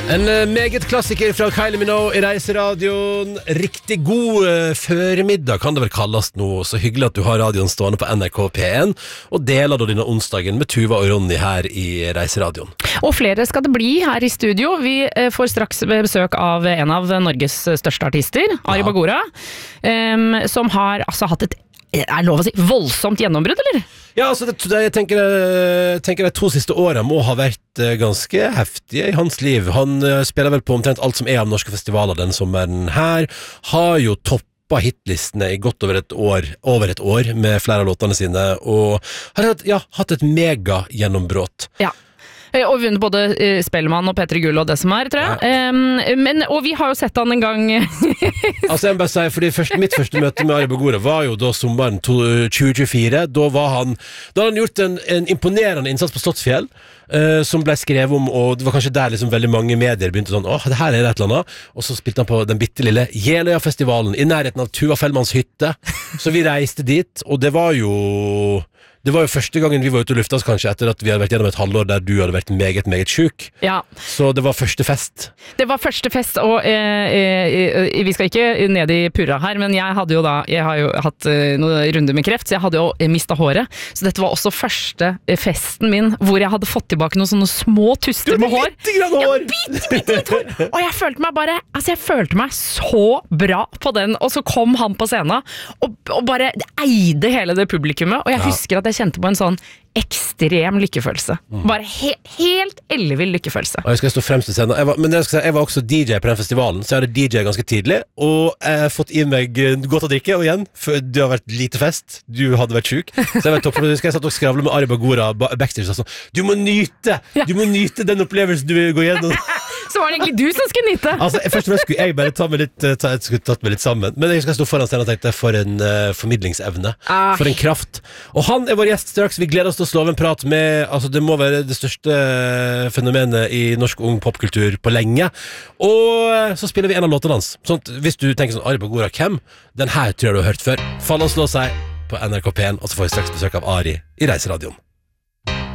En meget klassiker fra Kylie Minogue I Reiseradioen. Riktig god føremiddag kan det vel kalles nå. Så hyggelig at du har radioen stående på NRK P1 og deler da denne onsdagen med Tuva og Ronny her I Reiseradioen. Og flere skal det bli her I studio. Vi får straks besøk av en av Norges største artister, Ari Bagora, som har altså hatt et lov å si, voldsomt gjennombrudd, eller? Ja, altså jeg tenker de 2 siste årene må ha vært ganske heftige I hans liv. Han spiller vel på omtrent alt som av norske festivaler den sommeren her. Har jo toppet hitlistene I godt over et år med flere av låtene sine, og har hatt et mega gjennombrudd. Ja. Og vunnet både Spellemann og Petre Gull og det som tror jeg. Og vi har jo sett han en gang. Altså jeg må bare si, fordi mitt første møte med Ari Bagora var jo da sommeren 2024. Da hadde han gjort en imponerende innsats på Slottsfjell, som ble skrevet om, og det var kanskje der liksom veldig mange medier begynte sånn, det her det et eller annet, og så spilte han på den bittelille Jeløya-festivalen I nærheten av Tuva Fellmanns hytte, så vi reiste dit, og det var jo første gangen vi var ute og luftet oss kanskje etter at vi hadde vært gjennom et halvår der du hadde vært meget, meget syk. Ja. Så det var første fest. Det var første fest, og vi skal ikke ned I purra her, men jeg har jo hatt noen runder med kreft, så jeg hadde jo mistet håret. Så dette var også første festen min, hvor jeg hadde fått tilbake noen sånne små tuster med hår. Du hadde hår! Ja, bitte hår! Og jeg følte meg så bra på den, og så kom han på scenen, og bare eide hele det publikummet, og jeg husker at jeg kjente på en sånn ekstrem lykkefølelse. Bare helt ellevill lykkefølelse. Og jeg skal stå fremst I scenen. Jeg var også DJ på den festivalen, så jeg hadde DJ ganske tidlig, og jeg har fått I meg godt å drikke, og igjen, det har vært lite fest, du hadde vært syk, så jeg var topproducer, jeg satt og skravlet med Ari Bagora backstage og sånn, du må nyte den opplevelsen du vil gå gjennom. Så var det egentlig du som skulle nyte. Altså, først og fremst skulle jeg bare tatt meg litt sammen, men jeg skal stå foran scenen og tenkte, for en formidlingsevne, for en kraft. Og han vår gjest straks, vi gleder oss til å slå av en prat med, altså det må være det største fenomenet I norsk ung popkultur på lenge, og så spiller vi en av låtene hans. Sånn, hvis du tenker sånn, Ari Bagora, hvem? Den her tror jeg du har hørt før. Fall og slå seg på NRK P1, og så får vi straks besøk av Ari I Reiseradioen.